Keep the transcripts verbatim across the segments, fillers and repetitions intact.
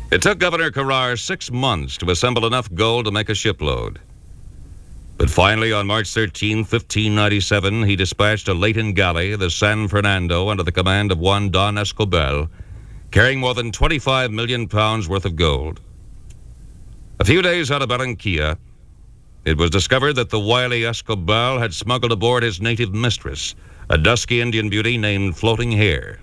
It took Governor Carrar six months to assemble enough gold to make a shipload. But finally, on March thirteenth, fifteen ninety-seven, he dispatched a laden galley, the San Fernando, under the command of one Don Escobel, carrying more than twenty-five million pounds worth of gold. A few days out of Barranquilla, it was discovered that the wily Escobel had smuggled aboard his native mistress, a dusky Indian beauty named Floating Hair.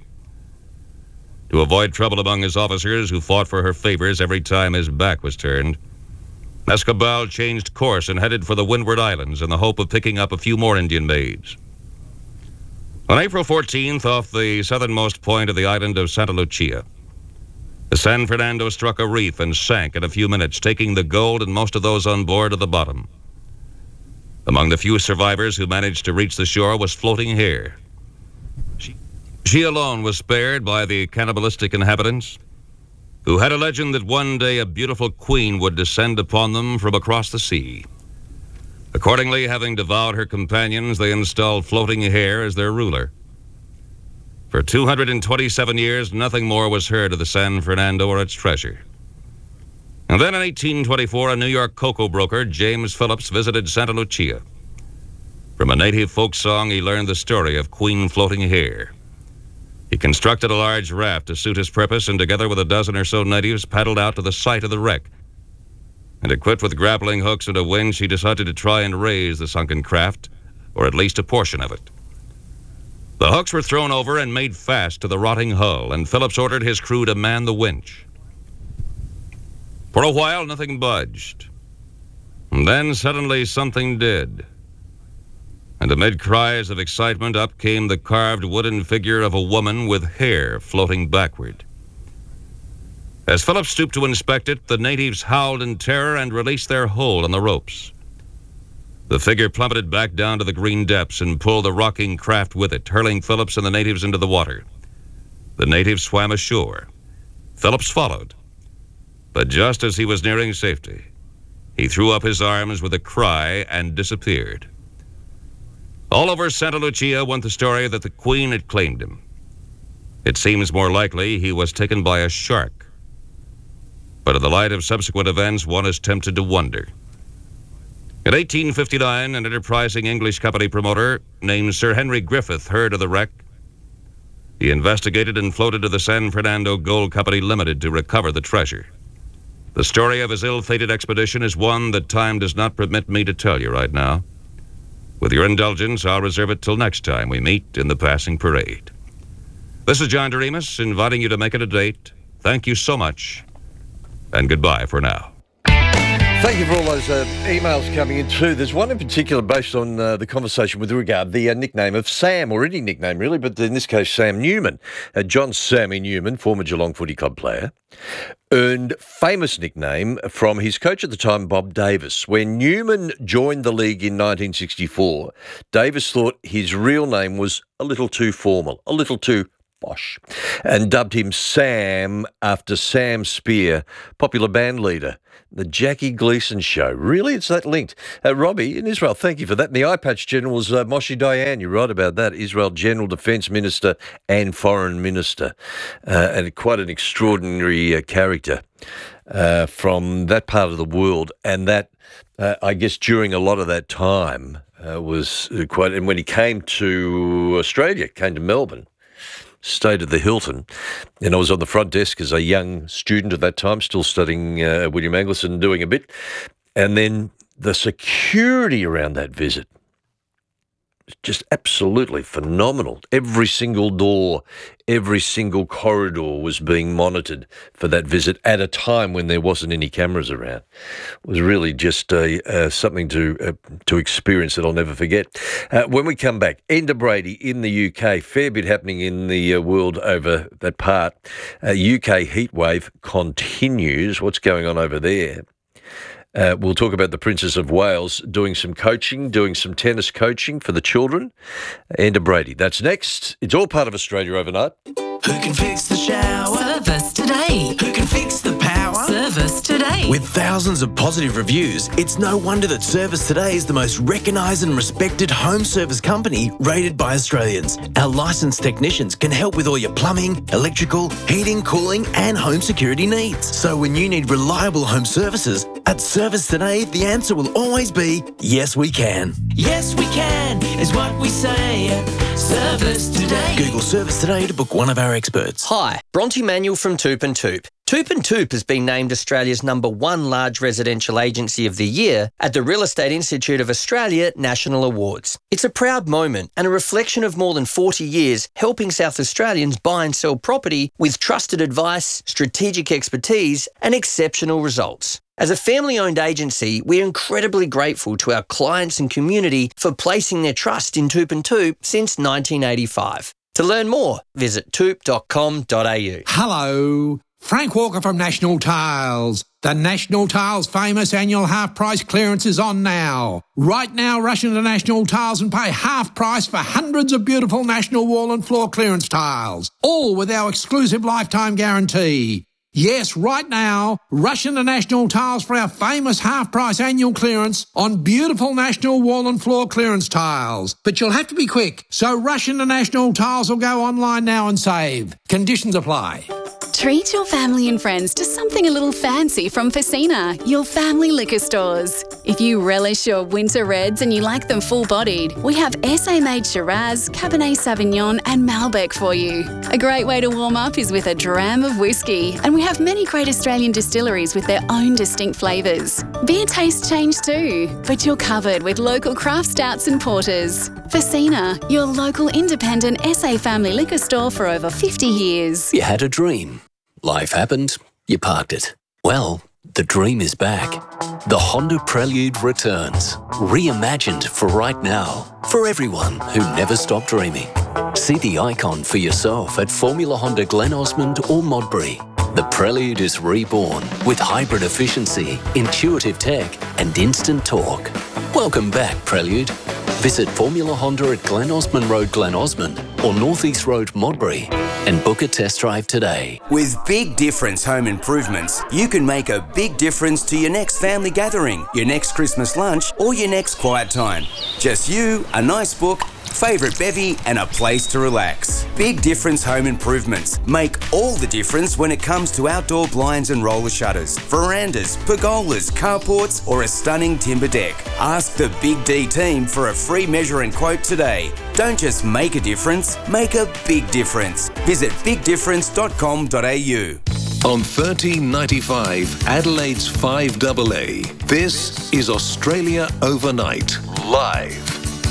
To avoid trouble among his officers who fought for her favors every time his back was turned, Escobel changed course and headed for the Windward Islands in the hope of picking up a few more Indian maids. On April fourteenth, off the southernmost point of the island of Santa Lucia, the San Fernando struck a reef and sank in a few minutes, taking the gold and most of those on board to the bottom. Among the few survivors who managed to reach the shore was Floating Hair. She, she alone was spared by the cannibalistic inhabitants, who had a legend that one day a beautiful queen would descend upon them from across the sea. Accordingly, having devoured her companions, they installed Floating Hair as their ruler. For two hundred twenty-seven years, nothing more was heard of the San Fernando or its treasure. And then in eighteen twenty-four, a New York cocoa broker, James Phillips, visited Santa Lucia. From a native folk song, he learned the story of Queen Floating Hair. He constructed a large raft to suit his purpose, and together with a dozen or so natives, paddled out to the site of the wreck. And equipped with grappling hooks and a winch, he decided to try and raise the sunken craft, or at least a portion of it. The hooks were thrown over and made fast to the rotting hull, and Phillips ordered his crew to man the winch. For a while, nothing budged. And then suddenly something did. And amid cries of excitement, up came the carved wooden figure of a woman with hair floating backward. As Phillips stooped to inspect it, the natives howled in terror and released their hold on the ropes. The figure plummeted back down to the green depths and pulled the rocking craft with it, hurling Phillips and the natives into the water. The natives swam ashore. Phillips followed. But just as he was nearing safety, he threw up his arms with a cry and disappeared. All over Santa Lucia went the story that the Queen had claimed him. It seems more likely he was taken by a shark. But in the light of subsequent events, one is tempted to wonder. In eighteen fifty-nine, an enterprising English company promoter named Sir Henry Griffith heard of the wreck. He investigated and floated to the San Fernando Gold Company Limited to recover the treasure. The story of his ill-fated expedition is one that time does not permit me to tell you right now. With your indulgence, I'll reserve it till next time we meet in the passing parade. This is John Doremus, inviting you to make it a date. Thank you so much, and goodbye for now. Thank you for all those uh, emails coming in too. There's one in particular based on uh, the conversation with regard the uh, nickname of Sam, or any nickname really, but in this case Sam Newman. Uh, John Sammy Newman, former Geelong Footy Club player, earned famous nickname from his coach at the time, Bob Davis. When Newman joined the league in nineteen sixty-four, Davis thought his real name was a little too formal, a little too posh, and dubbed him Sam after Sam Spear, popular band leader. The Jackie Gleason Show. Really? It's that linked. Uh, Robbie in Israel, thank you for that. And the Eye Patch General was uh, Moshe Dayan. You're right about that. Israel General Defence Minister and Foreign Minister. Uh, and quite an extraordinary uh, character uh, from that part of the world. And that, uh, I guess, during a lot of that time uh, was quite... And when he came to Australia, came to Melbourne, stayed at the Hilton, and I was on the front desk as a young student at that time, still studying uh, William Angleston, doing a bit. And then the security around that visit, just absolutely phenomenal. Every single door, every single corridor was being monitored for that visit at a time when there wasn't any cameras around. It was really just uh, uh, something to uh, to experience that I'll never forget. Uh, when we come back, Enda Brady in the U K, fair bit happening in the uh, world over that part. Uh, U K heatwave continues. What's going on over there? Uh, we'll talk about the Princess of Wales doing some coaching, doing some tennis coaching for the children. Enda Brady. That's next. It's all part of Australia Overnight. Who can fix the shower? Service today. Who can fix the power? Service today. With thousands of positive reviews, it's no wonder that Service Today is the most recognised and respected home service company rated by Australians. Our licensed technicians can help with all your plumbing, electrical, heating, cooling and home security needs. So when you need reliable home services, at Service Today, the answer will always be, yes, we can. Yes, we can, is what we say at Service Today. Google Service Today to book one of our experts. Hi, Bronte Manuel from Toop and Toop. Toop and Toop has been named Australia's number one large residential agency of the year at the Real Estate Institute of Australia National Awards. It's a proud moment and a reflection of more than forty years helping South Australians buy and sell property with trusted advice, strategic expertise and exceptional results. As a family-owned agency, we're incredibly grateful to our clients and community for placing their trust in Toop and Toop since nineteen eighty-five. To learn more, visit toop dot com dot a u. Hello, Frank Walker from National Tiles. The National Tiles famous annual half-price clearance is on now. Right now, rush into National Tiles and pay half price for hundreds of beautiful National wall and floor clearance tiles, all with our exclusive lifetime guarantee. Yes, right now, rush into National Tiles for our famous half-price annual clearance on beautiful National wall and floor clearance tiles. But you'll have to be quick, so rush into National Tiles or go online now and save. Conditions apply. Treat your family and friends to something a little fancy from Facina, your family liquor stores. If you relish your winter reds and you like them full-bodied, we have S A-made Shiraz, Cabernet Sauvignon and Malbec for you. A great way to warm up is with a dram of whiskey, and we have many great Australian distilleries with their own distinct flavours. Beer tastes change too, but you're covered with local craft stouts and porters. Facina, your local independent S A family liquor store for over fifty years. You had a dream. Life happened. You parked it. Well, the dream is back. The Honda Prelude returns. Reimagined for right now. For everyone who never stopped dreaming. See the icon for yourself at Formula Honda Glen Osmond or Modbury. The Prelude is reborn with hybrid efficiency, intuitive tech and instant torque. Welcome back, Prelude. Visit Formula Honda at Glen Osmond Road, Glen Osmond or North East Road, Modbury and book a test drive today. With Big Difference Home Improvements, you can make a big difference to your next family gathering, your next Christmas lunch or your next quiet time. Just you, a nice book, favourite bevy and a place to relax. Big Difference Home Improvements make all the difference when it comes to outdoor blinds and roller shutters, verandas, pergolas, carports or a stunning timber deck. Ask the Big D team for a free measure and quote today. Don't just make a difference, make a big difference. Visit big difference dot com dot a u. On thirteen ninety-five, Adelaide's five A A, this is Australia Overnight, live.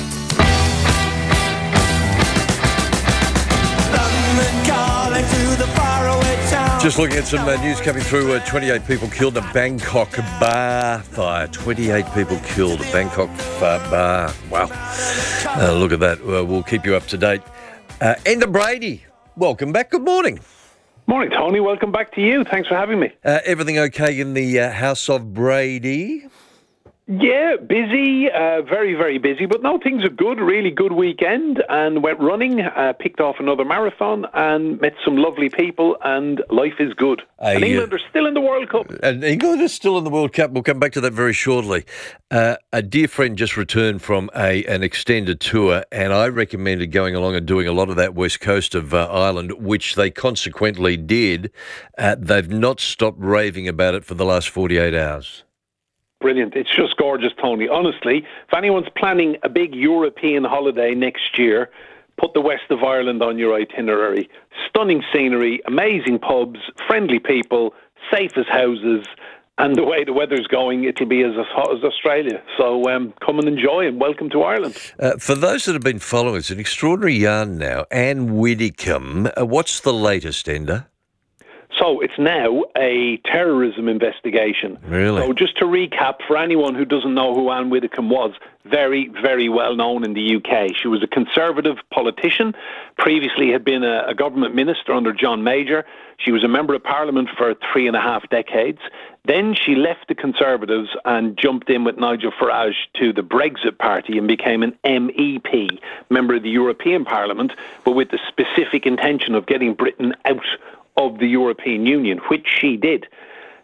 Just looking at some uh, news coming through, uh, twenty-eight people killed in a Bangkok bar fire. twenty-eight people killed at Bangkok bar. Wow. Uh, look at that. Uh, we'll keep you up to date. Uh, Enda Brady, welcome back. Good morning. Morning, Tony. Welcome back to you. Thanks for having me. Uh, everything okay in the uh, House of Brady? Yeah, busy, uh, very, very busy, but no, things are good, really good weekend, and went running, uh, picked off another marathon, and met some lovely people, and life is good. Uh, and England are still in the World Cup. And England is still in the World Cup. We'll come back to that very shortly. Uh, a dear friend just returned from a an extended tour, and I recommended going along and doing a lot of that west coast of uh, Ireland, which they consequently did. Uh, they've not stopped raving about it for the last forty-eight hours. Brilliant. It's just gorgeous, Tony. Honestly, if anyone's planning a big European holiday next year, put the west of Ireland on your itinerary. Stunning scenery, amazing pubs, friendly people, safe as houses, and the way the weather's going, it'll be as hot as Australia. So um, come and enjoy and welcome to Ireland. Uh, for those that have been following, it's an extraordinary yarn now. Anne Widdecombe, uh, what's the latest, Enda? So it's now a terrorism investigation. Really? So just to recap, for anyone who doesn't know who Anne Widdecombe was, very, very well known in the U K. She was a Conservative politician, previously had been a, a government minister under John Major. She was a member of Parliament for three and a half decades. Then she left the Conservatives and jumped in with Nigel Farage to the Brexit Party and became an M E P, member of the European Parliament, but with the specific intention of getting Britain out of the European Union, which she did.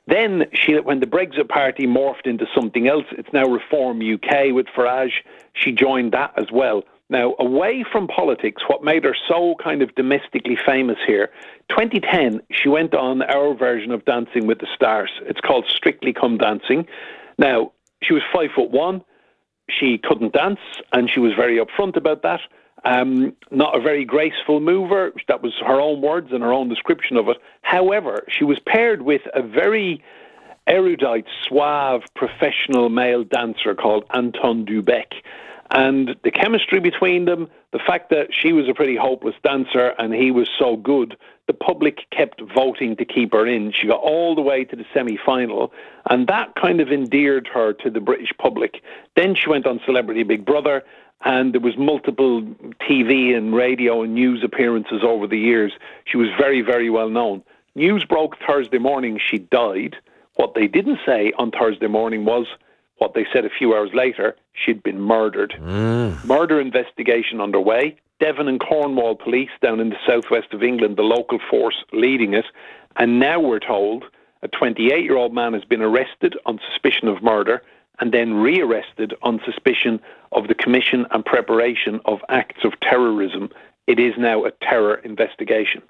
Then, she, when the Brexit Party morphed into something else, it's now Reform U K with Farage, she joined that as well. Now, away from politics, what made her so kind of domestically famous here, twenty ten, she went on our version of Dancing with the Stars. It's called Strictly Come Dancing. Now, she was five foot one, she couldn't dance, and she was very upfront about that. Um, not a very graceful mover. That was her own words and her own description of it. However, she was paired with a very erudite, suave, professional male dancer called Anton Dubek. And the chemistry between them, the fact that she was a pretty hopeless dancer and he was so good, the public kept voting to keep her in. She got all the way to the semi-final, and that kind of endeared her to the British public. Then she went on Celebrity Big Brother, and there was multiple T V and radio and news appearances over the years. She was very, very well known. News broke Thursday morning she died. What they didn't say on Thursday morning was what they said a few hours later, she'd been murdered. Mm. Murder investigation underway. Devon and Cornwall police down in the southwest of England, the local force leading it. And now we're told a twenty-eight-year-old man has been arrested on suspicion of murder and then rearrested on suspicion of the commission and preparation of acts of terrorism. It is now a terror investigation.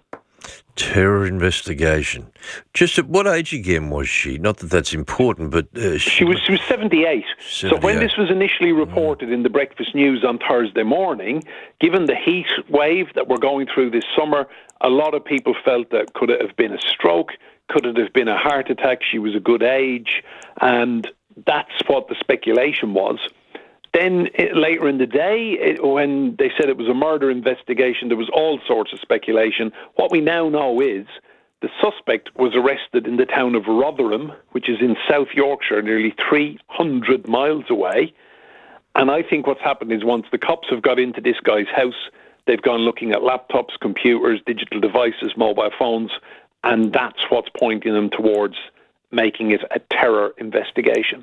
Terror investigation. Just at what age again was she? Not that that's important, but... Uh, she, she was she was seventy-eight. seventy-eight. So when this was initially reported mm. in the Breakfast News on Thursday morning, given the heat wave that we're going through this summer, a lot of people felt that could it have been a stroke? Could it have been a heart attack? She was a good age. And that's what the speculation was. Then it, later in the day, it, when they said it was a murder investigation, there was all sorts of speculation. What we now know is the suspect was arrested in the town of Rotherham, which is in South Yorkshire, nearly three hundred miles away. And I think what's happened is once the cops have got into this guy's house, they've gone looking at laptops, computers, digital devices, mobile phones, and that's what's pointing them towards making it a terror investigation.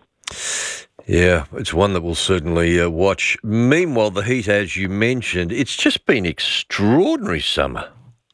Yeah, it's one that we'll certainly uh, watch. Meanwhile, the heat, as you mentioned, it's just been extraordinary summer.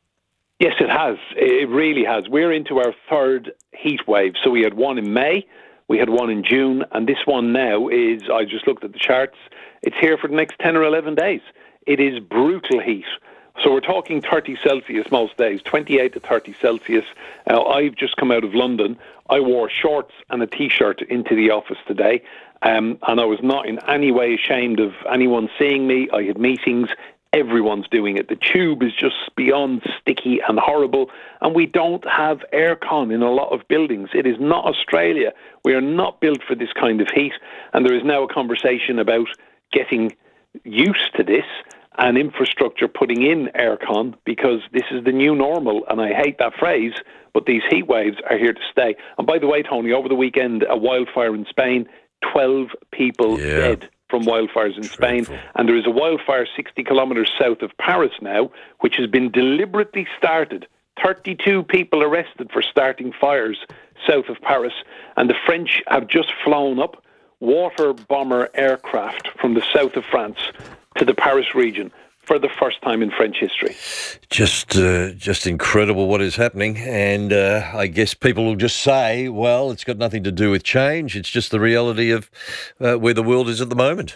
Yes, it has. It really has. We're into our third heat wave. So we had one in May, we had one in June, and this one now is, I just looked at the charts, it's here for the next ten or eleven days. It is brutal heat. So we're talking thirty Celsius most days, twenty-eight to thirty Celsius. Now, I've just come out of London. I wore shorts and a T-shirt into the office today, um, and I was not in any way ashamed of anyone seeing me. I had meetings. Everyone's doing it. The tube is just beyond sticky and horrible, and we don't have aircon in a lot of buildings. It is not Australia. We are not built for this kind of heat, and there is now a conversation about getting used to this and infrastructure putting in aircon, because this is the new normal, and I hate that phrase, but these heat waves are here to stay. And by the way, Tony, over the weekend, a wildfire in Spain, twelve people yeah. dead from wildfires in Dreadful. Spain, and there is a wildfire sixty kilometres south of Paris now, which has been deliberately started. thirty-two people arrested for starting fires south of Paris, and the French have just flown up water bomber aircraft from the south of France to the Paris region for the first time in French history. Just uh, just incredible what is happening. And uh, I guess people will just say, well, it's got nothing to do with change. It's just the reality of uh, where the world is at the moment.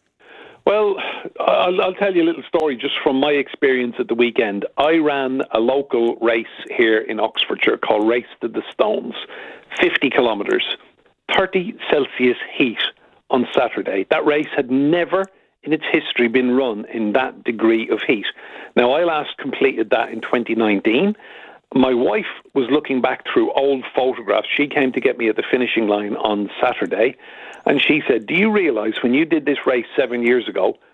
Well, I'll, I'll tell you a little story just from my experience at the weekend. I ran a local race here in Oxfordshire called Race to the Stones, fifty kilometres, thirty Celsius heat on Saturday. That race had never in its history been run in that degree of heat. Now, I last completed that in twenty nineteen. My wife was looking back through old photographs. She came to get me at the finishing line on Saturday, and she said, do you realise when you did this race seven years ago,